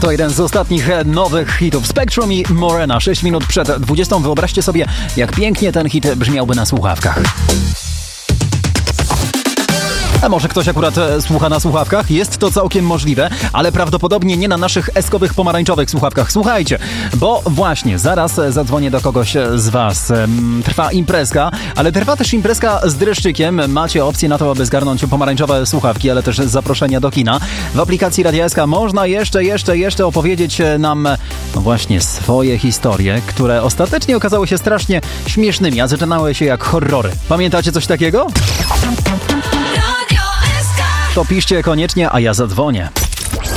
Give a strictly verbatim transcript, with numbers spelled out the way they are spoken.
To jeden z ostatnich nowych hitów Spectrum i Morena. sześć minut przed dwudziestą. Wyobraźcie sobie, jak pięknie ten hit brzmiałby na słuchawkach. A może ktoś akurat słucha na słuchawkach? Jest to całkiem możliwe, ale prawdopodobnie nie na naszych eskowych pomarańczowych słuchawkach. Słuchajcie, bo właśnie zaraz zadzwonię do kogoś z was. Trwa imprezka, ale trwa też imprezka z dreszczykiem. Macie opcję na to, aby zgarnąć pomarańczowe słuchawki, ale też zaproszenia do kina. W aplikacji Radia S K można jeszcze, jeszcze, jeszcze opowiedzieć nam no właśnie swoje historie, które ostatecznie okazały się strasznie śmiesznymi, a zaczynały się jak horrory. Pamiętacie coś takiego? To piszcie koniecznie, a ja zadzwonię.